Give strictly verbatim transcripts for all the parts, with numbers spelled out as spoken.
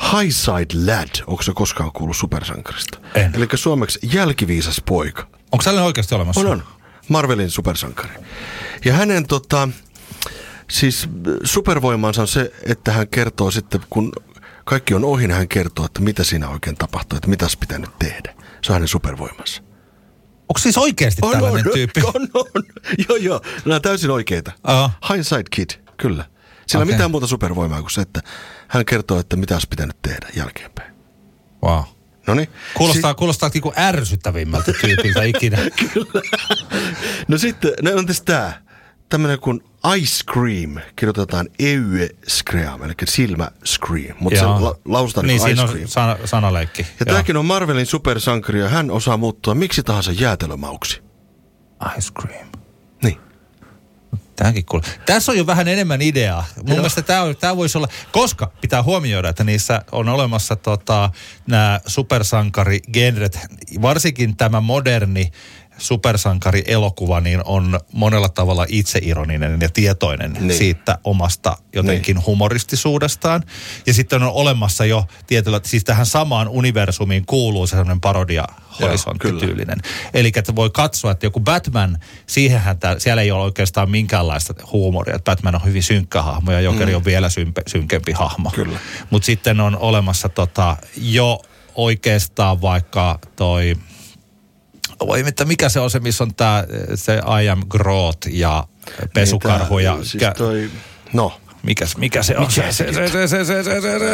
High Side Lad. Onko se koskaan kuullut supersankarista? En. Eli suomeksi jälkiviisas poika. Onko sellainen oikeasti olemassa? On, on. Marvelin supersankari. Ja hänen tota, siis supervoimansa on se, että hän kertoo sitten, kun kaikki on ohi, niin hän kertoo, että mitä siinä oikein tapahtuu, että mitäs pitää nyt tehdä. Se on hänen supervoimansa. Onko siis oikeasti on, tällainen on, tyyppi? On, on. Joo, joo. Nämä on täysin oikeita. Uh-huh. Hindsight Kid, kyllä. Sillä okay. mitään muuta supervoimaa kuin se, että hän kertoo, että mitä olisi pitänyt tehdä jälkeenpäin. Wow. Noniin. Kuulostaa, si- kuulostaa niinku ärsyttävimmältä tyypiltä ikinä. Kyllä. No sitten, no on tässä tää. Tämmönen kuin Ice Cream. Kirjoitetaan Eue Scream, eli silmä Scream. Mutta se la- lausutaan niin, niin Ice Cream. Niin, siinä on sana- sanaleikki. Ja tämäkin on Marvelin supersankari ja hän osaa muuttua miksi tahansa jäätelömauksi. Ice Cream. Niin. Tämäkin kuule. Tässä on jo vähän enemmän ideaa. Mun Joo. mielestä tämä, on, tämä voisi olla, koska pitää huomioida, että niissä on olemassa tota, nämä supersankarigenret, varsinkin tämä moderni supersankari-elokuva, niin on monella tavalla itseironinen ja tietoinen niin. siitä omasta jotenkin niin. humoristisuudestaan. Ja sitten on olemassa jo tietyllä, siis tähän samaan universumiin kuuluu sellainen parodia-horisontti-tyylinen. Eli että voi katsoa, että joku Batman, siihenhän tää, siellä ei ole oikeastaan minkäänlaista huumoria. Että Batman on hyvin synkkä hahmo ja Jokeri mm. on vielä sympe, synkempi hahmo. Mutta sitten on olemassa tota, jo oikeastaan vaikka toi... Voi mitä, mikä se on se, missä on tää, se I am Groot ja pesukarhu niin, ja... Siis toi, no. Mikäs, mikä se on? Mikä se, se, se, se, se, se, se, se,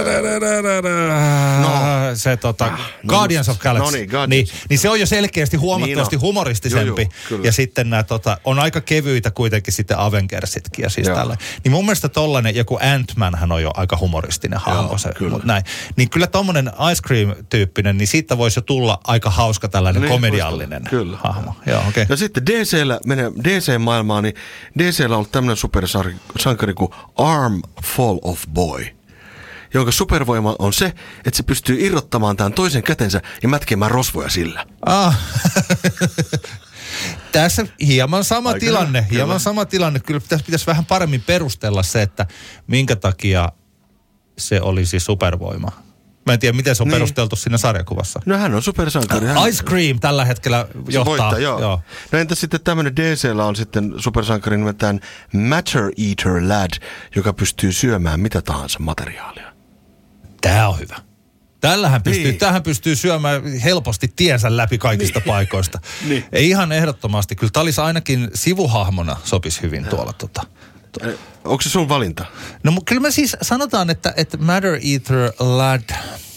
no. se tota, ah, Guardians no, of Galaxy. No niin, Guardians. Niin, niin se on jo selkeästi huomattavasti niin no. humoristisempi. Joo, joo, ja sitten nämä tota, on aika kevyitä kuitenkin sitten Avengersitkin ja siis tällä. Niin mun mielestä tollainen, joku Ant-Manhän on jo aika humoristinen hahmo. Joo, se, kyllä. Näin. Niin kyllä tommonen Ice Cream-tyyppinen, niin siitä voisi jo tulla aika hauska tällainen niin, komediallinen kyllä. hahmo. Joo, okay. Ja sitten D C:llä, menee D C-maailmaan, niin D C:llä on ollut tämmöinen supersankari kuin Arm Fall of Boy, jonka supervoima on se, että se pystyy irrottamaan tämän toisen kätensä ja mätkemään rosvoja sillä. Ah. Tässä hieman sama Aika tilanne, hyvä. hieman sama tilanne. Kyllä tässä pitäisi vähän paremmin perustella se, että minkä takia se olisi supervoima. Mä en tiedä, miten se on niin. perusteltu siinä sarjakuvassa. No hän on supersankari. Hän... Ice Cream tällä hetkellä johtaa. Voittaa, joo. joo. No entä sitten tämmöinen D C:llä on sitten supersankari nimeltään Matter Eater Lad, joka pystyy syömään mitä tahansa materiaalia. Tää on hyvä. Tällähän pystyy, niin. Tähän pystyy syömään helposti tiensä läpi kaikista niin. paikoista. niin. Ei ihan ehdottomasti. Kyllä tää olisi ainakin sivuhahmona sopisi hyvin ja. tuolla tota. Onko se sun valinta? No kyllä me siis sanotaan, että, että Matter Eater Lad,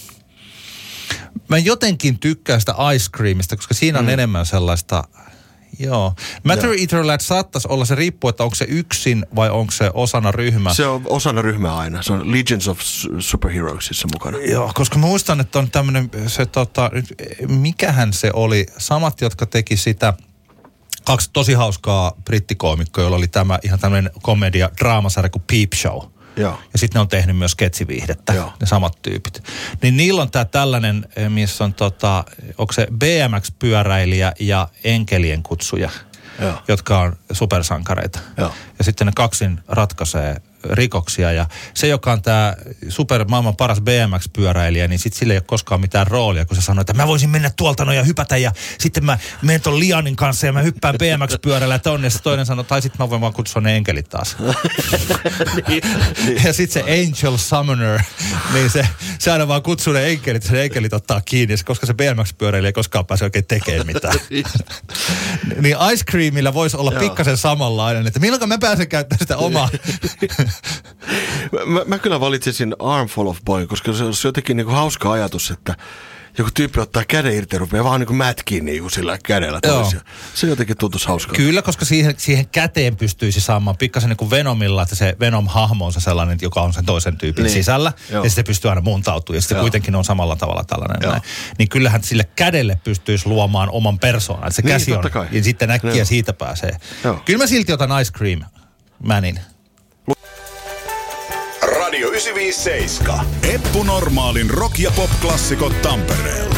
mä jotenkin tykkään sitä Ice Creamista, koska siinä on mm. enemmän sellaista, joo. Matter ja. Eater Lad saattaisi olla, se riippuu, että onko se yksin vai onko se osana ryhmää. Se on osana ryhmää aina, se on Legions of Superheroesissa mukana. Joo, koska mä muistan, että on tämmöinen, se tota, mikähän se oli, samat, jotka teki sitä, kaksi tosi hauskaa brittikoomikkoa, joilla oli tämä ihan tämmöinen komedia, draamasarja kuin Peep Show. Joo. Ja sitten ne on tehnyt myös sketsiviihdettä, Joo. ne samat tyypit. Niin niillä on tää tällainen, missä on tota, onko se B M X-pyöräilijä ja enkelien kutsuja, Joo. jotka on supersankareita. Joo. Ja sitten ne kaksin ratkaisee rikoksia ja se, joka on tämä super maailman paras B M X-pyöräilijä, niin sitten sillä ei ole koskaan mitään roolia, kun se sanoo, että mä voisin mennä tuolta noin ja hypätä ja sitten mä menen ton Lianin kanssa ja mä hyppään B M X-pyörällä tonne ja se toinen sanoo, tai sitten mä voin vaan kutsua ne enkelit taas. niin, niin. Ja sitten se Angel Summoner, niin se, se aina vaan kutsuu ne enkelit ja se enkelit ottaa kiinni, koska se B M X-pyöräilijä ei koskaan pääse oikein tekemään mitään. niin Ice Creamilla voisi olla Joo. pikkasen samanlainen, että milloin mä pääsen käyttämään sitä omaa mä, mä kyllä valitsisin Armful of Boy, koska se on jotenkin niinku hauska ajatus, että joku tyyppi ottaa käden irti ja rupeaa vaan niinku mätkiin niinku sillä kädellä toisia. Se jotenkin tuntuisi hauskaa. Kyllä, koska siihen, siihen käteen pystyisi saamaan pikkasen niin kuin Venomilla, että se Venom-hahmo on se sellainen, joka on sen toisen tyypin niin. sisällä. Joo. Ja sitten pystyy aina muuntautumaan. Ja sitten kuitenkin on samalla tavalla tällainen. Näin. Niin kyllähän sille kädelle pystyisi luomaan oman persoonan. Se niin, käsi on. Kai. Ja sitten äkkiä Joo. siitä pääsee. Joo. Kyllä mä silti otan Ice Cream Manin. Radio yhdeksänsataaviisikymmentäseitsemän. Eppu Normaalin rock- ja pop-klassikot Tampereella.